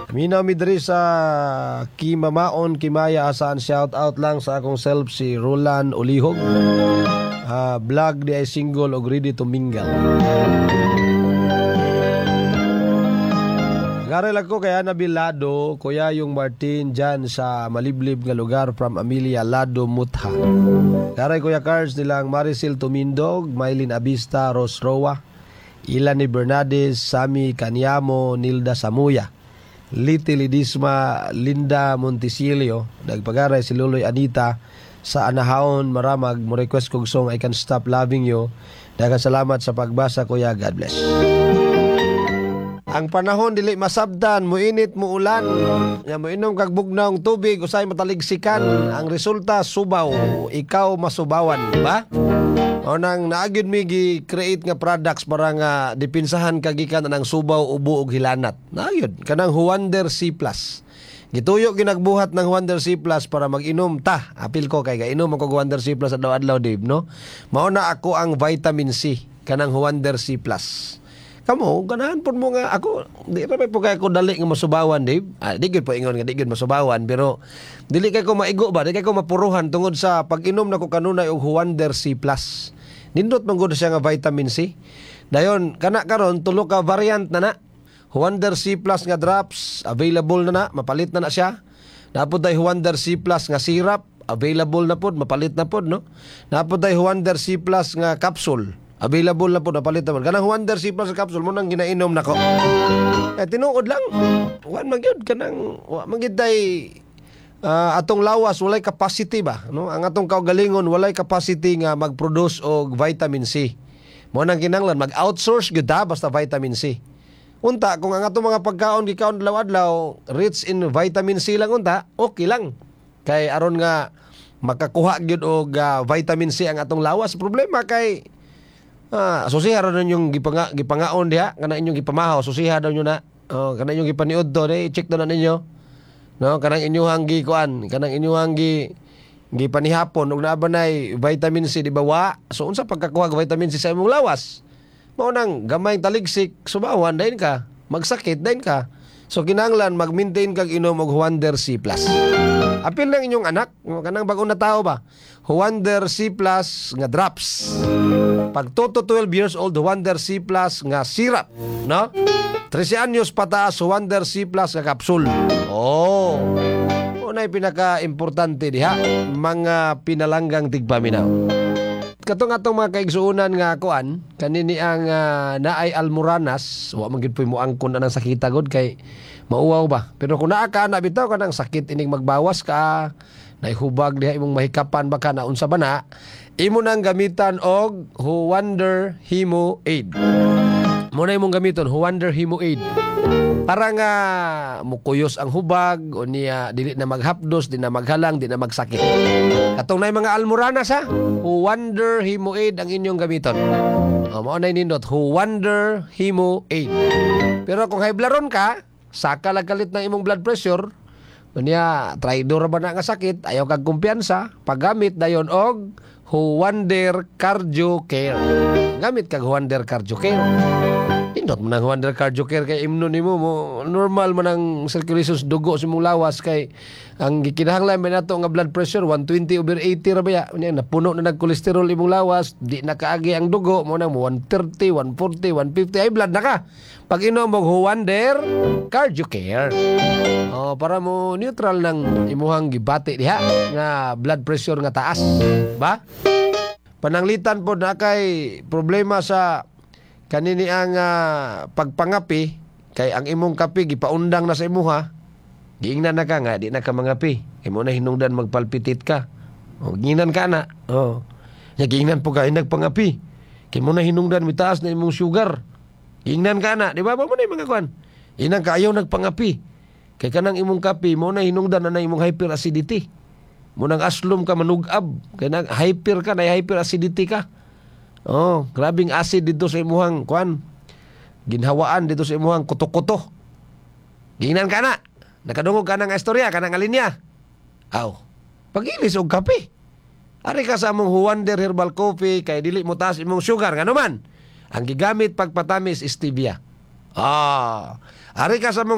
Minaw mi diri sa Kimamaon, Kimaya, asaan shout out lang sa akong self si Roland Olihog. Vlog di ay single og ready to mingle. Garel ako kaya nabilado, kuya yung Martin dyan sa maliblib nga lugar from Amelia Lado Mutha. Karay kuya Cars nilang Maricel Tumindog, Maylin Abista, Ros Roa, Ilani Bernades, Sami Kanyamo, Nilda Samuya, Liti Lidisma, Linda Montisilio, nagpagaray si Luloy Anita sa Anahaon Maramag, mo request kong song I Can Stop Loving You. Daghang salamat sa pagbasa kuya, God bless. Ang panahon dili masabdan, muinit, muulan, nga moinom kag bugnaw tubig, usay mataligsikan, ang resulta subaw, ikaw masubawan, ba? O nang naagid mi gi-create nga products para nga dipinsahan kagikan ng subaw, ubo ug hilanat. Naagid kanang Wonder C+. Gituyo ginagbuhat ng Wonder C+ para mag-inom ta. Apil ko kay gainom ako Wonder C+ adlaw-adlaw, Dave, no? Mao na ako ang vitamin C kanang Wonder C+. Kamo, ganahan po mo nga ako, di pa po kaya ko dali nga masubawan, Dave. Di gid po ingon nga di gid masubawan, pero dili kay ko maigo ba, di kay ko mapuruhan tungod sa pag-inom nako kanunay og Wonder C+. Nindot man gud siya nga vitamin C. Dayon kana karon tulo ka variant na. Wonder C+ nga drops, available na, mapalit na siya. Napod tay Wonder C+ nga syrup, available na pod, mapalit na pod, no? Napod tay Wonder C+ nga capsule, available na po, napalit naman. Kanang Wonder C+ capsule mo nang ginainom nako. Tinuod lang. Wan magyud kanang magyud tay atong lawas walay capacity ba, no? Ang atong kaugalingon walay capacity nga mag-produce og vitamin C. Mo nang kinahanglan mag-outsource gyud ta basta vitamin C. Unta kung ang atong mga pagkaon gikaon adlaw-adlaw rich in vitamin C lang unta, okay lang. Kay aron nga makakuha gyud og vitamin C ang atong lawas. Problema kay susiha raw yung gipangaon diha, kana inyong gipamahaw, susiha daw nyo na. Kana inyong gipaniud to, check daw na ninyo. No, kanang inyong gikuan, kanang inyong gipanihapon ug naa ba nay vitamin C di ba wa? So unsa pagkakuha og vitamin C sa imong lawas? Mao nang gamay taligsik, subawan dayon ka, magsakit dayon ka. So kinahanglan mag-maintain kag inom og Wonder C+. Apil ng inyong anak, kanang bagong na tao ba? Wonder C+ nga drops. Pag 2 to 12 years old, Wonder C+ nga syrup, no? 13 anyos pataas, Wonder C+ nga capsule. Unay pinaka-importante diha, mga pinalanggang tigpaminaw. Katong atong mga kaigsuunan nga kuan, kanini ang naay almoranas, wa man gid puy mo angkon anang sakita gud kay mauwaw ba. Pero kung naa ka na bitaw kanang sakit ining magbawas ka, naihubag diha imong mahikapan baka na unsa ba na, imo nang gamitan og Wonder Hemo Aid. Mo na imong gamiton Wonder Hemo Aid. Para nga mukuyos ang hubag o niya dili na maghapdos, di na maghalang, di na magsakit. Katong nay mga almoranas ha, Wonder Hemo Aid ang inyong gamiton. Mao na nindot Wonder Hemo Aid. Pero kung high blood ka, saka lang kalit ng imong blood pressure, niya traidor ba na nga sakit, ayaw kag kumpiyansa, paggamit dayon og Wonder Cardio Care. Gamit kag Wonder Cardio Care. Indot mo ng Wonder Cardio Care kay imno nimo mo normal man ang circulation sa dugo sa imong lawas kay ang gikinahanglan man nato nga blood pressure 120/80 ra baya. Napuno na nag-cholesterol imong lawas, di na kaagi ang dugo mo nang 130, 140, 150 high blood na ka. Pag inom mo Wonder Cardio Care. Para mo neutral ng imuhang gibati diha nga blood pressure nga taas, ba? Pananglitan po na kay problema sa kanini ang pagpangapi kay ang imong kapi gipaundang na sa imuha, giingnan na ka nga di na ka mangapi, imo na hinungdan magpalpitit ka, giingnan ka na, giingnan po ka nagpangapi kay mo na hinungdan mitaas na imong sugar, giingnan ka na, di ba mo na yung mga kuan, inang ka ayaw nagpangapi kay kanang imong kapi mo na hinungdan na imong hyperacidity, mo nang aslom ka manugab kay nang hyper ka na hyperacidity ka. Grabing acid dito sa imuhang kuan. Ginhawaan dito sa imuhang kuto-kuto. Gingnan ka na. Nakadungog ka ng istorya, ka ng alinya. Pagilis og kape. Ari ka sa among Wonder Herbal Coffee kay dili mo taas imong sugar. Nga naman, ang gigamit pagpatamis stevia. Ari ka sa among